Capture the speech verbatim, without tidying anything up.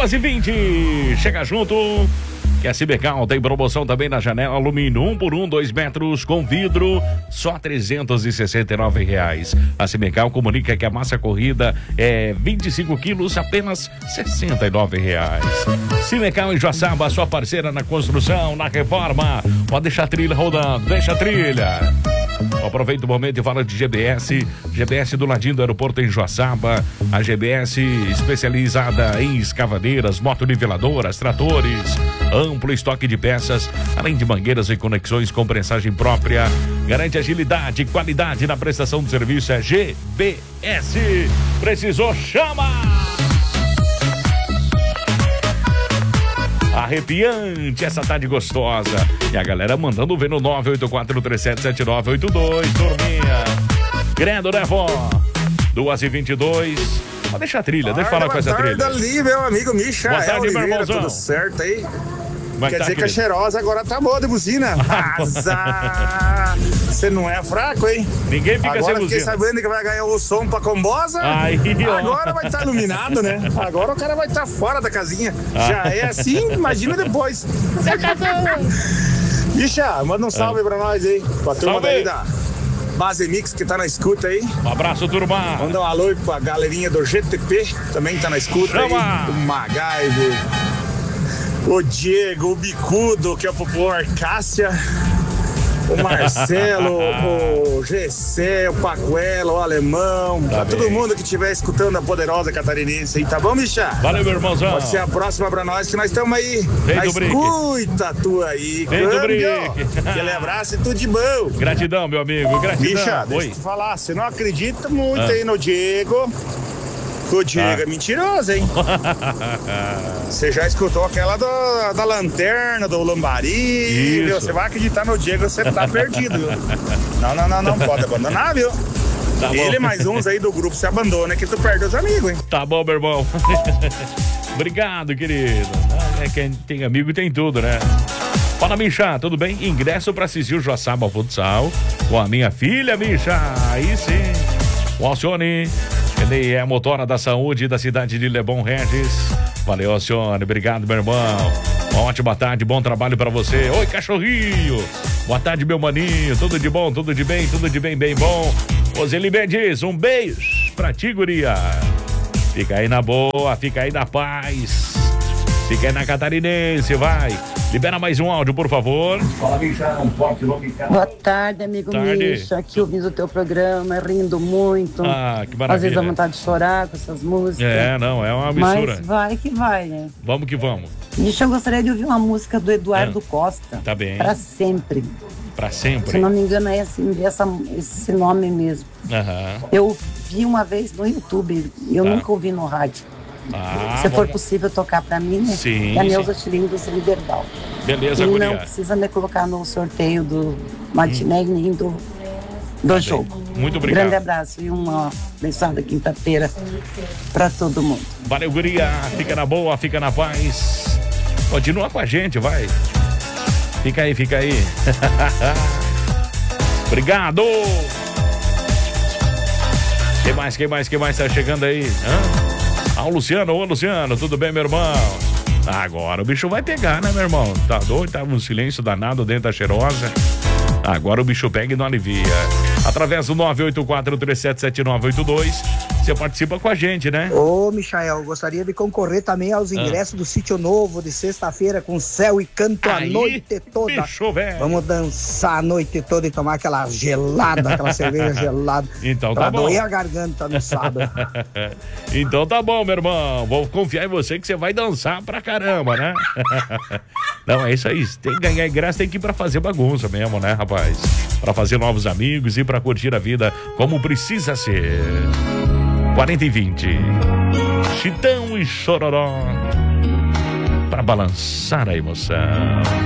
duas e vinte. Chega junto. Que a Cimecal tem promoção também na janela alumínio, um por um, dois metros com vidro, só trezentos e sessenta e nove reais. A Cimecal comunica que a massa corrida é vinte e cinco quilos, apenas sessenta e nove reais. Cimecal em Joaçaba, sua parceira na construção, na reforma. Pode deixar a trilha rodando, deixa a trilha. Aproveita o momento e fala de G B S. G B S do ladinho do aeroporto em Joaçaba. A G B S especializada em escavadeiras, motoniveladoras, tratores, amplo estoque de peças, além de mangueiras e conexões com prensagem própria. Garante agilidade e qualidade na prestação de serviço. É G B S. Precisou, chama! Arrepiante essa tarde gostosa. E a galera mandando ver no nove oito quatro três sete sete nove oito dois. Turminha. Credo, né, vó? duas e vinte e dois. Pode deixar a trilha, deixa eu falar com essa trilha. Boa tarde ali, meu amigo Micha. Boa tarde, meu irmãozão. Tudo certo aí? Mas Quer tá, dizer querido, que a cheirosa agora tá boa de buzina. Azar. Você não é fraco, hein? Ninguém fica agora sem fiquei buzina. sabendo que vai ganhar o som pra Combosa. Aí, ó. Agora vai estar iluminado, né? Agora o cara vai estar fora da casinha. Ah. Já é assim, imagina depois. Bicha, manda um salve ah. pra nós aí. Pra turma Salve. daí da Base Mix que tá na escuta aí. Um abraço, turma. Manda um alô aí pra galerinha do G T P, também tá na escuta. Chama. Aí. O Magaivo, o Diego, o Bicudo, que é o popular Cássia, o Marcelo, o G C, o Pacuelo, o Alemão, Tá pra bem. todo mundo que estiver escutando a poderosa catarinense aí, tá bom, bicha? Valeu, meu irmãozão. Pode ser a próxima pra nós, que nós estamos aí. Feito na o brick. escuta tua aí, Feito o câmbio. brick. Aquele abraço e tudo de bom. Gratidão, meu amigo, gratidão. Bicha, deixa Oi. eu te falar, você não acredita muito Ah. aí no Diego. O Diego Ah. é mentiroso, hein? Você já escutou aquela do, da lanterna, do lambari, Isso. viu? Você vai acreditar no Diego, você tá perdido, viu? Não, não, não, não pode abandonar, viu? Tá bom. Ele mais uns aí do grupo se abandona que tu perde os amigos, hein? Tá bom, meu irmão. Obrigado, querido. Ah, é, quem tem amigo tem tudo, né? Fala, Micha, tudo bem? Ingresso pra assistir o Joaçaba Futsal com a minha filha, Micha. Aí sim. O Alcione, ele é a motora da saúde da cidade de Lebon Regis. Valeu, Alcione. Obrigado, meu irmão. Uma ótima tarde, bom trabalho pra você. Oi, cachorrinho. Boa tarde, meu maninho. Tudo de bom, tudo de bem, tudo de bem, bem bom. Roseli Mendes, um beijo pra ti, guria. Fica aí na boa, fica aí na paz. Fica aí na catarinense, vai. Libera mais um áudio, por favor. Fala, bicha, um forte nome. Boa tarde, amigo Tarde. Misha. Aqui ouvindo o teu programa, rindo muito. Ah, que maravilha. Às vezes dá vontade de chorar com essas músicas. É, não, é uma mistura. Mas vai que vai, né? Vamos que vamos. Misha, eu gostaria de ouvir uma música do Eduardo Ah, Costa. tá bem. Pra sempre. Pra Se sempre. não me engano, é esse, essa, esse nome mesmo. Aham. Eu vi uma vez no YouTube, eu Tá. nunca ouvi no rádio. Ah, Se for bom. possível tocar pra mim, né? Sim, É a sim. Neuza Chilindos Liberdal. Beleza, E não guria. precisa me colocar no sorteio do matinê nem do, do jogo. Muito Um obrigado. grande abraço e uma abençoada quinta-feira pra todo mundo. Valeu, guria. Fica na boa, fica na paz. Continua com a gente, vai. Fica aí, fica aí. Obrigado. Quem mais, quem mais, quem mais tá chegando aí? Hã? Ah, o Luciano. Ô, Luciano, tudo bem, meu irmão? Agora o bicho vai pegar, né, meu irmão? Tá doido? Tava um silêncio danado dentro da cheirosa. Agora o bicho pega e não alivia. Através do nove oito quatro três sete sete nove oito dois, você participa com a gente, né? Ô, Michael, gostaria de concorrer também aos ingressos do Sítio Novo de sexta-feira com céu e canto Aí, a noite toda. bicho, velho. Vamos dançar a noite toda e tomar aquela gelada, aquela cerveja gelada. Então pra tá bom. doer a garganta no sábado. Então tá bom, meu irmão. Vou confiar em você que você vai dançar pra caramba, né? Não, é isso aí. Tem que ganhar ingresso, tem que ir pra fazer bagunça mesmo, né, rapaz? Pra fazer novos amigos e pra curtir a vida como precisa ser. quarenta e vinte. Chitão e Chororó. Pra balançar a emoção.